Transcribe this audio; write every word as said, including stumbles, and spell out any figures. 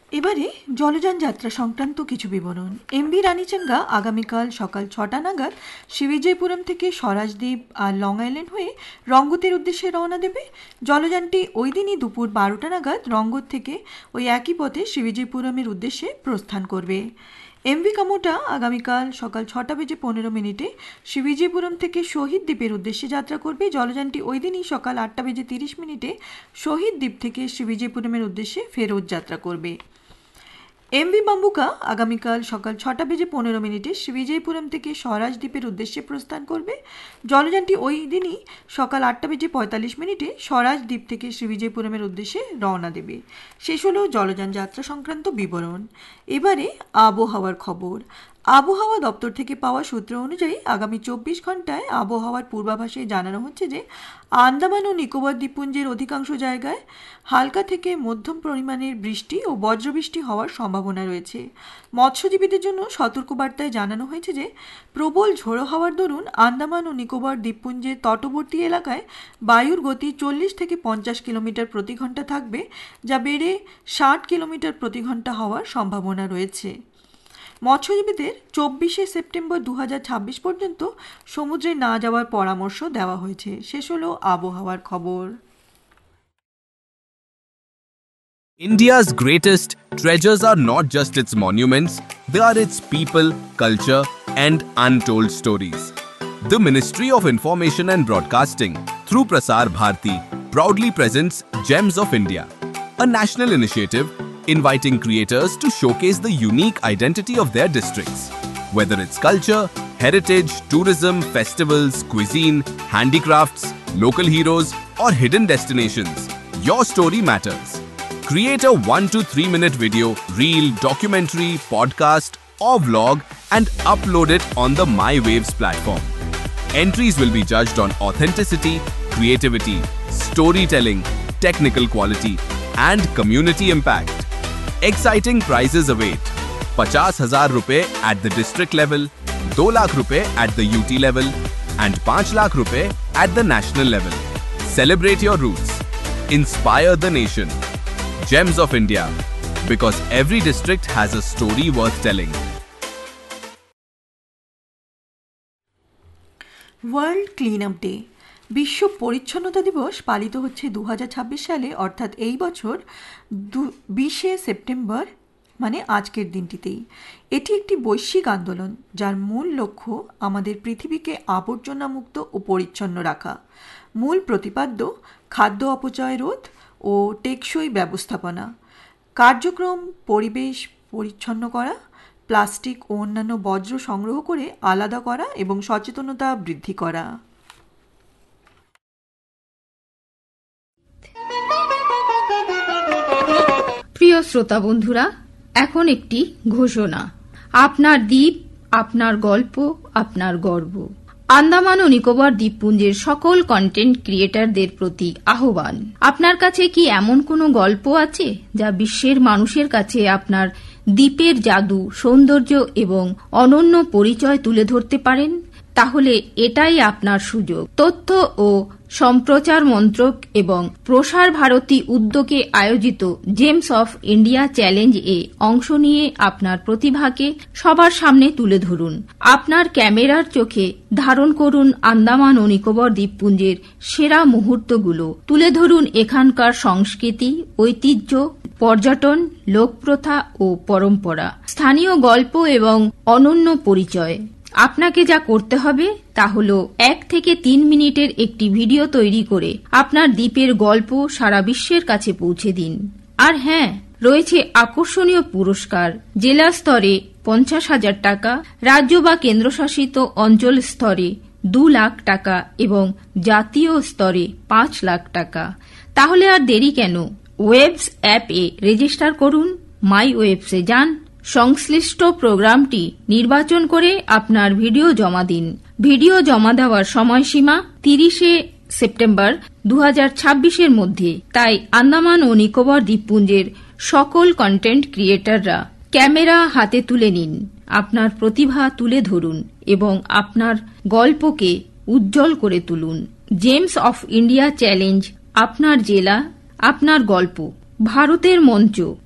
এবারে জলযান যাত্রা সংক্রান্ত কিছু বিবরণ। এমভি রানীচাঙ্গা আগামীকাল সকাল ছটা নাগাদ শ্রীবিজয়পুরম থেকে স্বরাজদ্বীপ আর লং আইল্যান্ড হয়ে রঙ্গতের উদ্দেশ্যে রওনা দেবে। জলযানটি ওই দিনই দুপুর বারোটা নাগাদ রঙ্গত থেকে ওই একই পথে শ্রীবিজয়পুরমের উদ্দেশ্যে প্রস্থান করবে। এমভি কামোটা আগামীকাল সকাল ছটা বেজে পনেরো মিনিটে শ্রীবিজয়পুরম থেকে শহীদ দ্বীপের উদ্দেশ্যে যাত্রা করবে। জলযানটি ওই দিনই সকাল আটটা বেজে তিরিশ মিনিটে শহীদ দ্বীপ থেকে শ্রীবিজয়পুরমের উদ্দেশ্যে ফেরত যাত্রা করবে। এমভি বাম্বুকা আগামীকাল সকাল ছটা বেজে পনেরো মিনিটে শ্রীবিজয়পুরম থেকে স্বরাজ দ্বীপের উদ্দেশ্যে প্রস্থান করবে। জলযানটি ওই দিনই সকাল আটটা বেজে পঁয়তাল্লিশ মিনিটে স্বরাজ দ্বীপ থেকে শ্রীবিজয়পুরমের উদ্দেশ্যে রওনা দেবে। শেষ হলো জলযান যাত্রা সংক্রান্ত বিবরণ। এবারে আবহাওয়ার খবর। আবহাওয়া দপ্তর থেকে পাওয়া সূত্র অনুযায়ী আগামী চব্বিশ ঘন্টায় আবহাওয়ার পূর্বাভাসে জানানো হচ্ছে যে আন্দামান ও নিকোবর দ্বীপপুঞ্জের অধিকাংশ জায়গায় হালকা থেকে মধ্যম পরিমাণের বৃষ্টি ও বজ্রবৃষ্টি হওয়ার সম্ভাবনা রয়েছে। মৎস্যজীবীদের জন্য সতর্কবার্তায় জানানো হয়েছে যে প্রবল ঝোড়ো হাওয়ার দরুন আন্দামান ও নিকোবর দ্বীপপুঞ্জের তটবর্তী এলাকায় বায়ুর গতি চল্লিশ থেকে পঞ্চাশ কিলোমিটার প্রতি ঘন্টা থাকবে, যা বেড়ে ষাট কিলোমিটার প্রতি ঘন্টা হওয়ার সম্ভাবনা রয়েছে। মৎস্যজীবীদের চব্বিশে সেপ্টেম্বর দু হাজার ছাব্বিশ পর্যন্ত সমুদ্রে না যাওয়ার পরামর্শ দেওয়া হয়েছে। শেষ হলো আবহাওয়ার খবর। India's greatest treasures are not just its monuments, they are its people, culture, and untold stories. The Ministry of Information and Broadcasting, through Prasar Bharati, proudly presents Gems of India, a national initiative inviting creators to showcase the unique identity of their districts. Whether it's culture, heritage, tourism, festivals, cuisine, handicrafts, local heroes, or hidden destinations, your story matters. Create a one to three minute video, reel, documentary, podcast, or vlog and upload it on the My Waves platform. Entries will be judged on authenticity, creativity, storytelling, technical quality, and community impact. Exciting prizes await. पचास हजार रुपए at the district level, दो लाख रुपए at the U T level, and पाँच लाख रुपए at the national level. Celebrate your roots. Inspire the nation. Gems of India, because every district has a story worth telling. World clean up day, বিশ্ব পরিচ্ছন্নতা দিবস পালিত হচ্ছে দু হাজার ছাব্বিশ সালে, অর্থাৎ এই বছর বিশে সেপ্টেম্বর, মানে আজকের দিনটিতেই। এটি একটি বৈশ্বিক আন্দোলন যার মূল লক্ষ্য আমাদের পৃথিবীকে আবর্জনামুক্ত ও পরিচ্ছন্ন রাখা। মূল প্রতিপাদ্য খাদ্য অপচয় রোধ ও টেকসই ব্যবস্থাপনা। কার্যক্রম পরিবেশ পরিচ্ছন্ন করা, প্লাস্টিক ও অন্যান্য বর্জ্য সংগ্রহ করে আলাদা করা এবং সচেতনতা বৃদ্ধি করা। প্রিয় শ্রোতা বন্ধুরা, এখন একটি ঘোষণা। আপনার দ্বীপ, আপনার গল্প, আপনার গর্ব। আন্দামান ও নিকোবর দ্বীপপুঞ্জের সকল কন্টেন্ট ক্রিয়েটরদের প্রতি আহ্বান। আপনার কাছে কি এমন কোনো গল্প আছে যা বিশ্বের মানুষের কাছে আপনার দ্বীপের জাদু, সৌন্দর্য এবং অনন্য পরিচয় তুলে ধরতে পারেন? তাহলে এটাই আপনার সুযোগ। তথ্য ও সম্প্রচার মন্ত্রক এবং প্রসার ভারতী উদ্যোগে আয়োজিত জেমস অফ ইন্ডিয়া চ্যালেঞ্জ এ অংশ নিয়ে আপনার প্রতিভাকে সবার সামনে তুলে ধরুন। আপনার ক্যামেরার চোখে ধারণ করুন আন্দামান ও নিকোবর দ্বীপপুঞ্জের সেরা মুহূর্তগুলো। তুলে ধরুন এখানকার সংস্কৃতি, ঐতিহ্য, পর্যটন, লোকপ্রথা ও পরম্পরা, স্থানীয় গল্প এবং অনন্য পরিচয়। আপনাকে যা করতে হবে তা হল এক থেকে তিন মিনিটের একটি ভিডিও তৈরি করে আপনার দ্বীপের গল্প সারা বিশ্বের কাছে পৌঁছে দিন। আর হ্যাঁ, রয়েছে আকর্ষণীয় পুরস্কার। জেলা স্তরে পঞ্চাশ হাজার টাকা, রাজ্য বা কেন্দ্রশাসিত অঞ্চল স্তরে দু লাখ টাকা এবং জাতীয় স্তরে পাঁচ লাখ টাকা। তাহলে আর দেরি কেন? ওয়েবস অ্যাপ এ রেজিস্টার করুন, মাই ওয়েবসে যান, সংশ্লিষ্ট প্রোগ্রামটি নির্বাচন করে আপনার ভিডিও জমা দিন। ভিডিও জমা দেওয়ার সময়সীমা তিরিশে সেপ্টেম্বর দু হাজার ছাব্বিশের মধ্যে। তাই আন্দামান ও নিকোবর দ্বীপপুঞ্জের সকল কন্টেন্ট ক্রিয়েটররা ক্যামেরা হাতে তুলে নিন, আপনার প্রতিভা তুলে ধরুন এবং আপনার গল্পকে উজ্জ্বল করে তুলুন। জেমস অফ ইন্ডিয়া চ্যালেঞ্জ, আপনার জেলা, আপনার গল্প, ভারতের মঞ্চ।